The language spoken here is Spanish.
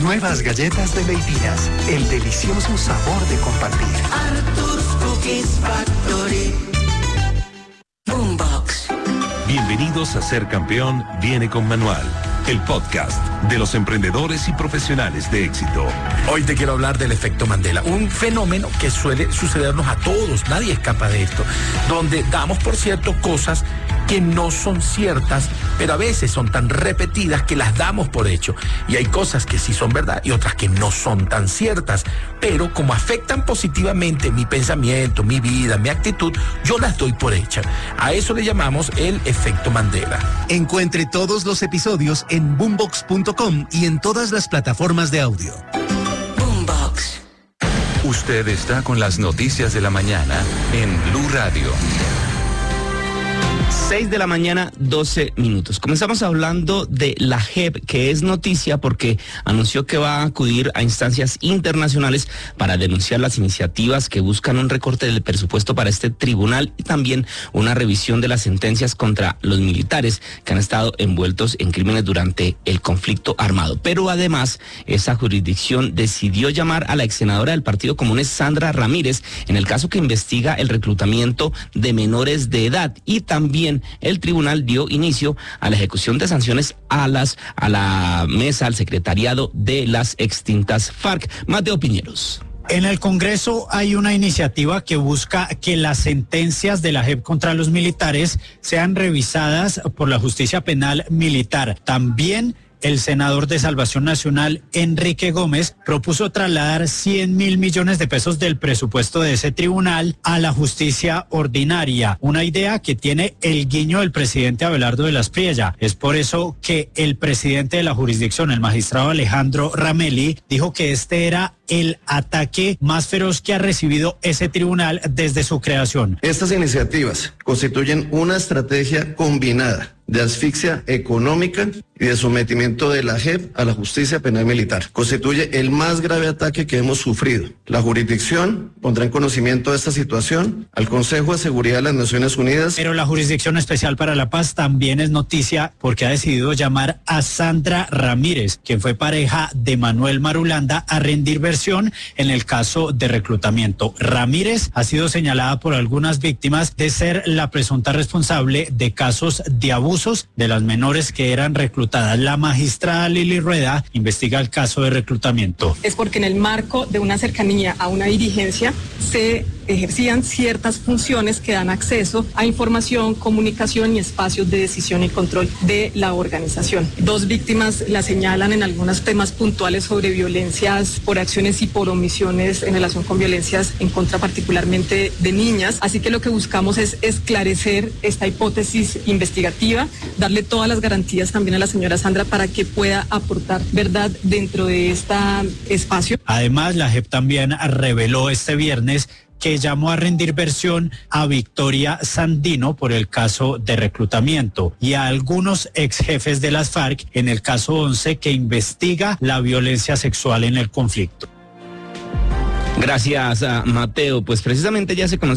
Nuevas galletas de Leitinas, el delicioso sabor de compartir. Arthur's Cookies Factory. Boombox. Bienvenidos a Ser Campeón Viene con Manual, el podcast de los emprendedores y profesionales de éxito. Hoy te quiero hablar del efecto Mandela, un fenómeno que suele sucedernos a todos, nadie escapa de esto, donde damos por cierto cosas que no son ciertas, pero a veces son tan repetidas que las damos por hecho. Y hay cosas que sí son verdad y otras que no son tan ciertas, pero como afectan positivamente mi pensamiento, mi vida, mi actitud, yo las doy por hecha. A eso le llamamos el efecto Mandela. Encuentre todos los episodios en boombox.com y en todas las plataformas de audio. Boombox. Usted está con las noticias de la mañana en Blue Radio. 6 de la mañana, 12 minutos. Comenzamos hablando de la JEP, que es noticia porque anunció que va a acudir a instancias internacionales para denunciar las iniciativas que buscan un recorte del presupuesto para este tribunal y también una revisión de las sentencias contra los militares que han estado envueltos en crímenes durante el conflicto armado. Pero además, esa jurisdicción decidió llamar a la ex senadora del Partido Comunes, Sandra Ramírez, en el caso que investiga el reclutamiento de menores de edad, y también el tribunal dio inicio a la ejecución de sanciones a la mesa, al secretariado de las extintas FARC. Mateo Piñeros. En el Congreso hay una iniciativa que busca que las sentencias de la JEP contra los militares sean revisadas por la justicia penal militar. También el senador de Salvación Nacional, Enrique Gómez, propuso trasladar 100.000 millones de pesos del presupuesto de ese tribunal a la justicia ordinaria, una idea que tiene el guiño del presidente Abelardo de la Espriella. Es por eso que el presidente de la jurisdicción, el magistrado Alejandro Ramelli, dijo que este era el ataque más feroz que ha recibido ese tribunal desde su creación. Estas iniciativas constituyen una estrategia combinada de asfixia económica y de sometimiento de la JEP a la justicia penal militar. Constituye el más grave ataque que hemos sufrido. La jurisdicción pondrá en conocimiento de esta situación al Consejo de Seguridad de las Naciones Unidas. Pero la Jurisdicción Especial para la Paz también es noticia porque ha decidido llamar a Sandra Ramírez, quien fue pareja de Manuel Marulanda, a rendir versión en el caso de reclutamiento. Ramírez ha sido señalada por algunas víctimas de ser la presunta responsable de casos de abusos de las menores que eran reclutadas. La magistrada Lili Rueda investiga el caso de reclutamiento. Es porque en el marco de una cercanía a una dirigencia se ejercían ciertas funciones que dan acceso a información, comunicación y espacios de decisión y control de la organización. 2 víctimas la señalan en algunos temas puntuales sobre violencias por acciones y por omisiones en relación con violencias en contra particularmente de niñas. Así que lo que buscamos es esclarecer esta hipótesis investigativa, darle todas las garantías también a la señora Sandra para que pueda aportar verdad dentro de este espacio. Además, la JEP también reveló este viernes que llamó a rendir versión a Victoria Sandino por el caso de reclutamiento y a algunos ex jefes de las FARC en el caso 11 que investiga la violencia sexual en el conflicto. Gracias, Mateo. Pues precisamente ya se conoció